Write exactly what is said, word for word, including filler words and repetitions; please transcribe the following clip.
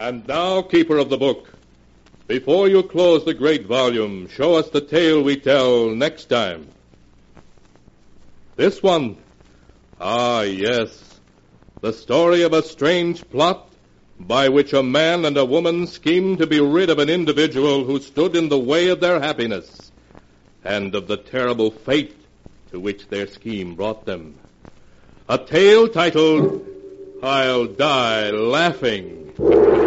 And now, keeper of the book, before you close the great volume, show us the tale we tell next time. This one. Ah, yes. The story of a strange plot by which a man and a woman schemed to be rid of an individual who stood in the way of their happiness, and of the terrible fate to which their scheme brought them. A tale titled, I'll Die Laughing.